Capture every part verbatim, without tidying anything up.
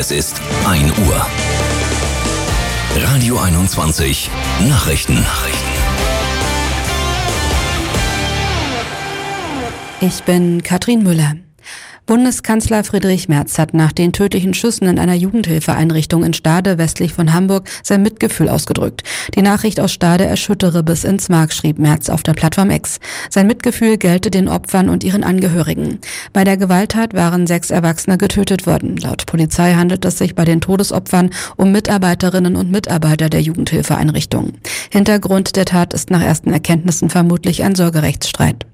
Es ist ein Uhr. Radio einundzwanzig Nachrichten. Nachrichten. Ich bin Katrin Müller. Bundeskanzler Friedrich Merz hat nach den tödlichen Schüssen in einer Jugendhilfeeinrichtung in Stade westlich von Hamburg sein Mitgefühl ausgedrückt. Die Nachricht aus Stade erschüttere bis ins Mark, schrieb Merz auf der Plattform X. Sein Mitgefühl gelte den Opfern und ihren Angehörigen. Bei der Gewalttat waren sechs Erwachsene getötet worden. Laut Polizei handelt es sich bei den Todesopfern um Mitarbeiterinnen und Mitarbeiter der Jugendhilfeeinrichtung. Hintergrund der Tat ist nach ersten Erkenntnissen vermutlich ein Sorgerechtsstreit.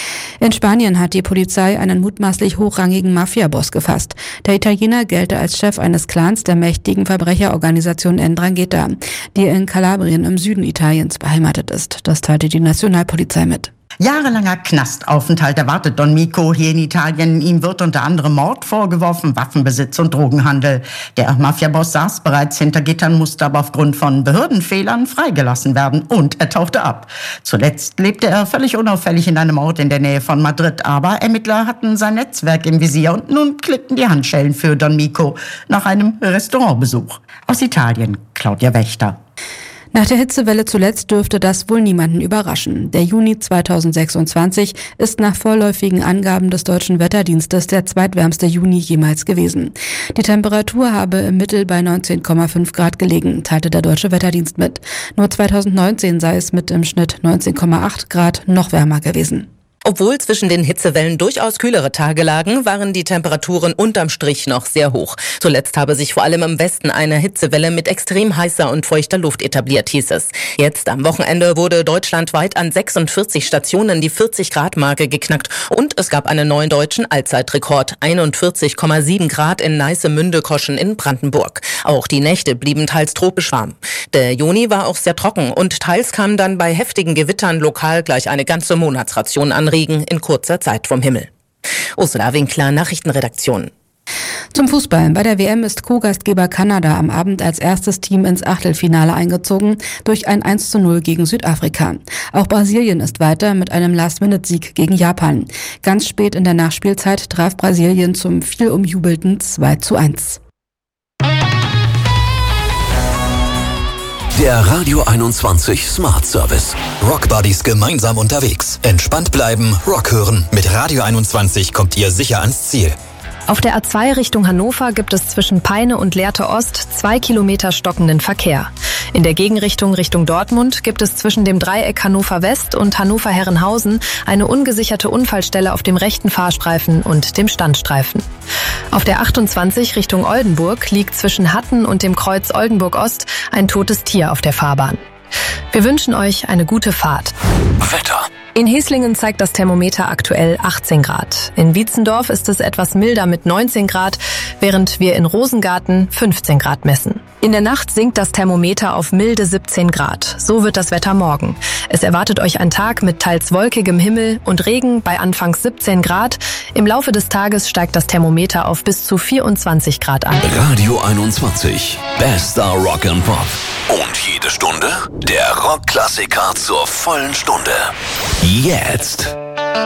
In Spanien hat die Polizei einen mutmaßlich hochrangigen Mafia-Boss gefasst. Der Italiener gelte als Chef eines Clans der mächtigen Verbrecherorganisation Ndrangheta, die in Kalabrien im Süden Italiens beheimatet ist. Das teilte die Nationalpolizei mit. Jahrelanger Knastaufenthalt erwartet Don Mico hier in Italien. Ihm wird unter anderem Mord vorgeworfen, Waffenbesitz und Drogenhandel. Der Mafiaboss saß bereits hinter Gittern, musste aber aufgrund von Behördenfehlern freigelassen werden und er tauchte ab. Zuletzt lebte er völlig unauffällig in einem Ort in der Nähe von Madrid, aber Ermittler hatten sein Netzwerk im Visier und nun klickten die Handschellen für Don Mico nach einem Restaurantbesuch. Aus Italien, Claudia Wächter. Nach der Hitzewelle zuletzt dürfte das wohl niemanden überraschen. Der Juni zweitausendsechsundzwanzig ist nach vorläufigen Angaben des Deutschen Wetterdienstes der zweitwärmste Juni jemals gewesen. Die Temperatur habe im Mittel bei neunzehn Komma fünf Grad gelegen, teilte der Deutsche Wetterdienst mit. Nur zweitausendneunzehn sei es mit im Schnitt neunzehn Komma acht Grad noch wärmer gewesen. Obwohl zwischen den Hitzewellen durchaus kühlere Tage lagen, waren die Temperaturen unterm Strich noch sehr hoch. Zuletzt habe sich vor allem im Westen eine Hitzewelle mit extrem heißer und feuchter Luft etabliert, hieß es. Jetzt am Wochenende wurde deutschlandweit an sechsundvierzig Stationen die vierzig Grad Marke geknackt und es gab einen neuen deutschen Allzeitrekord, einundvierzig Komma sieben Grad in Neissemünde-Koschen in Brandenburg. Auch die Nächte blieben teils tropisch warm. Der Juni war auch sehr trocken und teils kam dann bei heftigen Gewittern lokal gleich eine ganze Monatsration an Regen in kurzer Zeit vom Himmel. Ursula Winkler, Nachrichtenredaktion. Zum Fußball. Bei der W M ist Co-Gastgeber Kanada am Abend als erstes Team ins Achtelfinale eingezogen durch ein eins zu null gegen Südafrika. Auch Brasilien ist weiter mit einem Last-Minute-Sieg gegen Japan. Ganz spät in der Nachspielzeit traf Brasilien zum viel umjubelten zwei zu eins. Der Radio einundzwanzig Smart Service. Rock Buddies gemeinsam unterwegs. Entspannt bleiben, Rock hören. Mit Radio einundzwanzig kommt ihr sicher ans Ziel. Auf der A zwei Richtung Hannover gibt es zwischen Peine und Lehrte Ost zwei Kilometer stockenden Verkehr. In der Gegenrichtung Richtung Dortmund gibt es zwischen dem Dreieck Hannover West und Hannover Herrenhausen eine ungesicherte Unfallstelle auf dem rechten Fahrstreifen und dem Standstreifen. Auf der achtundzwanzig Richtung Oldenburg liegt zwischen Hatten und dem Kreuz Oldenburg Ost ein totes Tier auf der Fahrbahn. Wir wünschen euch eine gute Fahrt. Wetter. In Heslingen zeigt das Thermometer aktuell achtzehn Grad. In Wietzendorf ist es etwas milder mit neunzehn Grad, während wir in Rosengarten fünfzehn Grad messen. In der Nacht sinkt das Thermometer auf milde siebzehn Grad. So wird das Wetter morgen. Es erwartet euch ein Tag mit teils wolkigem Himmel und Regen bei anfangs siebzehn Grad. Im Laufe des Tages steigt das Thermometer auf bis zu vierundzwanzig Grad an. Radio einundzwanzig. Bester Rock and Pop. Und jede Stunde der Rockklassiker zur vollen Stunde. Jetzt.